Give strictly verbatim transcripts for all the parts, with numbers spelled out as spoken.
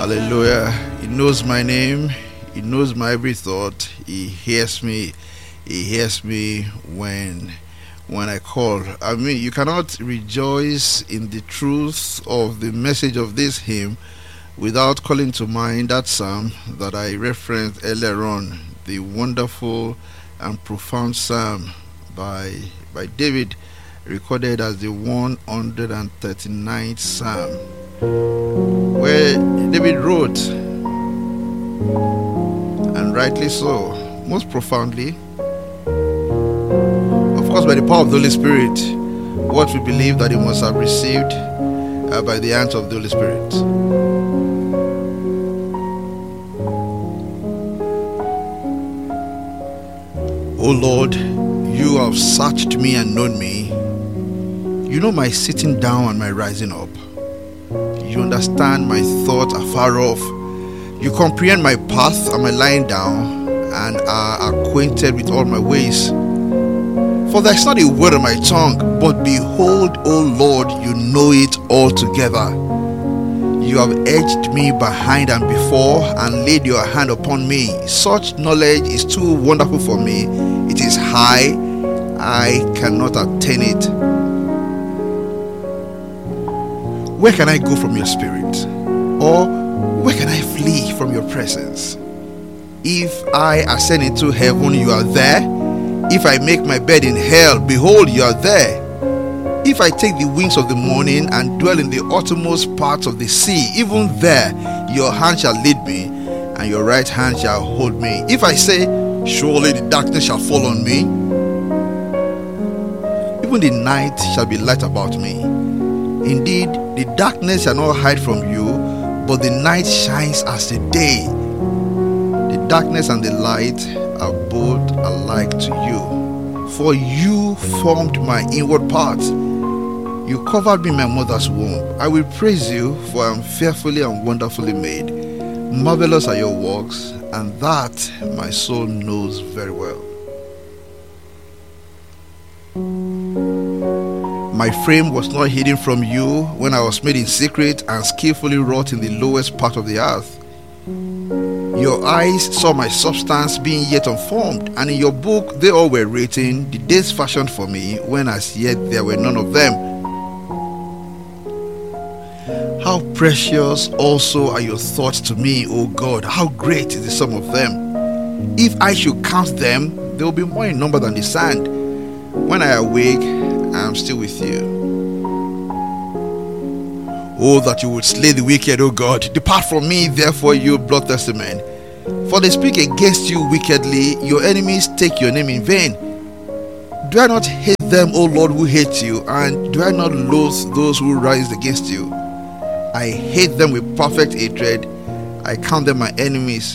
Hallelujah. He knows my name. He knows my every thought. He hears me. He hears me when when I call. I mean, you cannot rejoice in the truth of the message of this hymn without calling to mind that psalm that I referenced earlier on, the wonderful and profound psalm by by David, recorded as the one hundred thirty-ninth psalm, where David wrote, and rightly so, most profoundly, of course by the power of the Holy Spirit, what we believe that he must have received uh, by the hands of the Holy Spirit. O Lord, you have searched me and known me. You know my sitting down and my rising up. You understand my thought afar off. You comprehend my path and my lying down, and are acquainted with all my ways. For there is not a word on my tongue, but behold, O Lord, you know it altogether. You have edged me behind and before, and laid your hand upon me. Such knowledge is too wonderful for me. It is high, I cannot attain it. Where can I go from your spirit? Or where can I flee from your presence? If I ascend into heaven, you are there. If I make my bed in hell, behold, you are there. If I take the wings of the morning and dwell in the uttermost parts of the sea, even there your hand shall lead me, and your right hand shall hold me. If I say, surely the darkness shall fall on me, even the night shall be light about me. Indeed, the darkness shall not hide from you, but the night shines as the day. The darkness and the light are both alike to you. For you formed my inward parts. You covered me in my mother's womb. I will praise you, for I am fearfully and wonderfully made. Marvelous are your works, and that my soul knows very well. My frame was not hidden from you when I was made in secret and skillfully wrought in the lowest part of the earth. Your eyes saw my substance being yet unformed, and in your book they all were written, the days fashioned for me, when as yet there were none of them. How precious also are your thoughts to me, O God! How great is the sum of them! If I should count them, they will be more in number than the sand. When I awake, I am still with you. Oh, that you would slay the wicked, O God! Depart from me, therefore, you bloodthirsty men. For they speak against you wickedly, your enemies take your name in vain. Do I not hate them, O Lord, who hate you, and do I not loathe those who rise against you? I hate them with perfect hatred. I count them my enemies.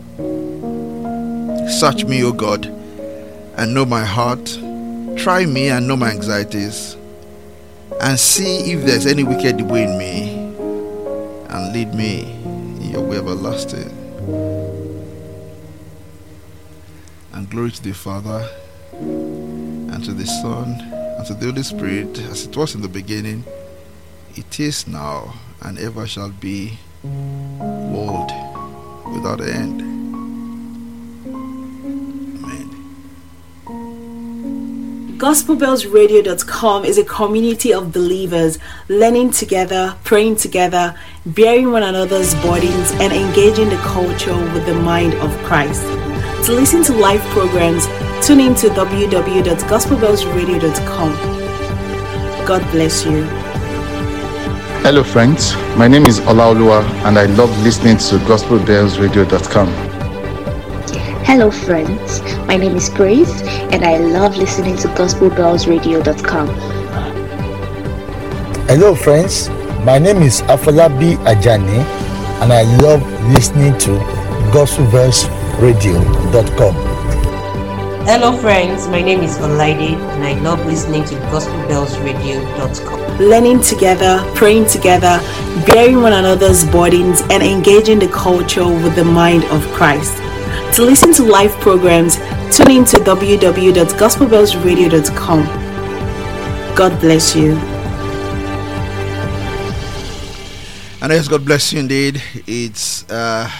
Search me, O God, and know my heart. Try me and know my anxieties, and see if there's any wicked way in me, and lead me in your way everlasting. And glory to the Father, and to the Son, and to the Holy Spirit, as it was in the beginning, it is now, and ever shall be, world without end. gospel bells radio dot com is a community of believers learning together, praying together, bearing one another's burdens, and engaging the culture with the mind of Christ. To listen to live programs, tune in to w w w dot gospel bells radio dot com. God bless you. Hello friends, my name is Olaoluwa and I love listening to gospel bells radio dot com. Hello friends, my name is Grace and I love listening to gospel bells radio dot com. Hello friends, my name is Afolabi Ajani and I love listening to gospel bells radio dot com. Hello friends, my name is Olaide and I love listening to gospel bells radio dot com. Learning together, praying together, bearing one another's burdens, and engaging the culture with the mind of Christ. To listen to live programs, tune in to w w w dot gospel bells radio dot com. God bless you. And yes, God bless you indeed. It's uh,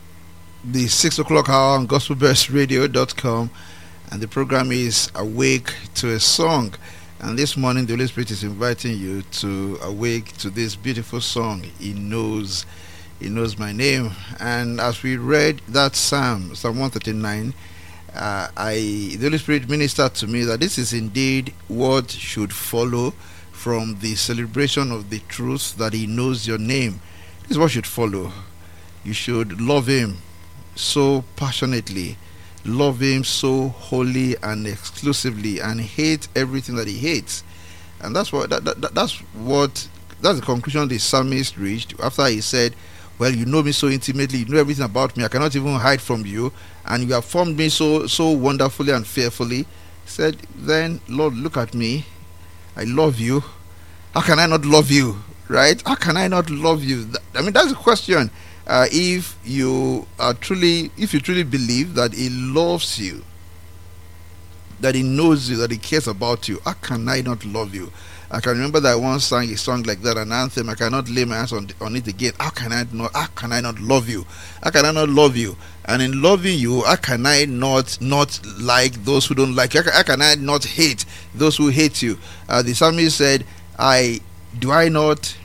the six o'clock hour on gospel bells radio dot com, and the program is Awake to a Song. And this morning, the Holy Spirit is inviting you to awake to this beautiful song. He knows, He knows my name. And as we read that Psalm, Psalm one thirty-nine, uh, I the Holy Spirit ministered to me that this is indeed what should follow from the celebration of the truth that He knows your name. This is what should follow. You should love Him so passionately, love Him so wholly and exclusively, and hate everything that He hates. And that's what that, that, that's what that's the conclusion the psalmist reached after he said, well, you know me so intimately, you know everything about me, I cannot even hide from you, and you have formed me so so wonderfully and fearfully. He said, then Lord, look at me, I love you. How can I not love you? Right? How can I not love you? I mean, that's the question. Uh, if you are truly, if you truly believe that He loves you, that He knows you, that He cares about you, how can I not love you? I can remember that I once sang a song like that, an anthem. I cannot lay my hands on, on it again. How can I not? How can I not love you? How can I not love you? And in loving you, how can I not not like those who don't like you? How can, how can I not hate those who hate you? Uh, the psalmist said, I do I not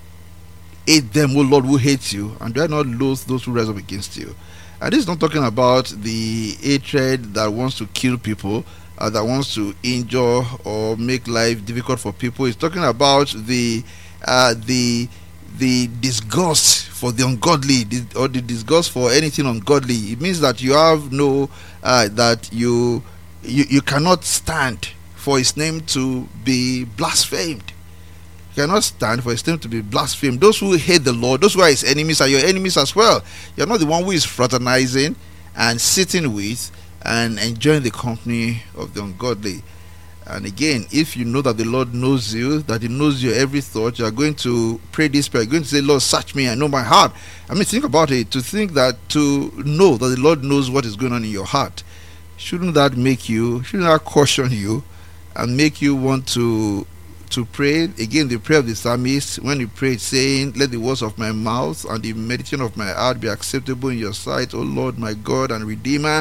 hate them, O Lord, who hate you, and do I not loathe those who rise up against you? And this is not talking about the hatred that wants to kill people, uh, that wants to injure or make life difficult for people. It's talking about the uh, the the disgust for the ungodly, or the disgust for anything ungodly. It means that you have no uh, that you, you you cannot stand for His name to be blasphemed. Cannot stand for His name to be blasphemed. Those who hate the Lord, those who are His enemies, are your enemies as well. You're not the one who is fraternizing and sitting with and enjoying the company of the ungodly. And again, if you know that the Lord knows you, that He knows your every thought, you are going to pray this prayer. You're going to say, Lord, search me, I know my heart. I mean, think about it. To think that, to know that the Lord knows what is going on in your heart, shouldn't that make you, shouldn't that caution you and make you want to to pray? Again, the prayer of the psalmist, when he prayed, saying, let the words of my mouth and the meditation of my heart be acceptable in your sight, O Lord, my God and Redeemer.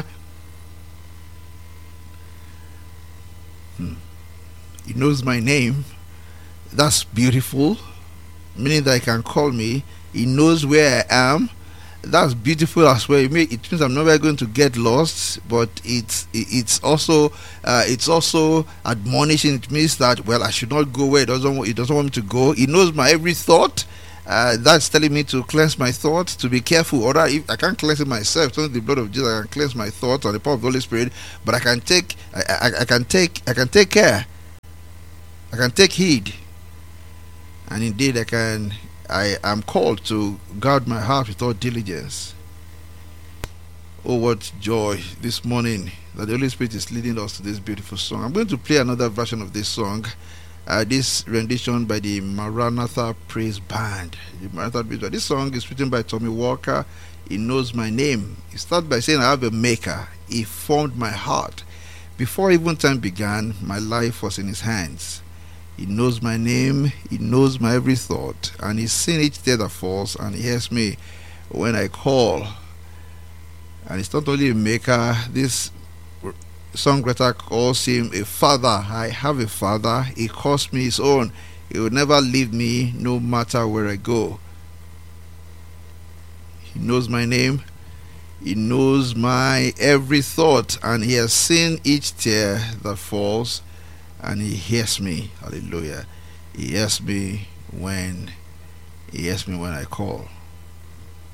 Hmm. He knows my name. That's beautiful, meaning that He can call me. He knows where I am. That's beautiful as well. It means I'm never going to get lost, but it's it's also uh, it's also admonishing. It means that, well, I should not go where it doesn't want, it doesn't want me to go. He knows my every thought. Uh, that's telling me to cleanse my thoughts, to be careful. Or if I can't cleanse it myself, it's only the blood of Jesus. I can cleanse my thoughts on the power of the Holy Spirit. But I can take I, I, I can take I can take care. I can take heed, and indeed I can. I am called to guard my heart with all diligence. Oh, what joy this morning that the Holy Spirit is leading us to this beautiful song. I'm going to play another version of this song, uh, this rendition by the Maranatha Praise Band. The Maranatha Praise Band. This song is written by Tommy Walker. He knows my name. He starts by saying, I have a maker. He formed my heart. Before even time began, my life was in His hands. He knows my name, He knows my every thought, and He's seen each tear that falls, and He hears me when I call. And it's not only a maker, this songwriter calls Him a father. I have a father. He calls me His own. He will never leave me no matter where I go. He knows my name, He knows my every thought, and He has seen each tear that falls, and He hears me. Hallelujah. He hears me when He hears me when I call.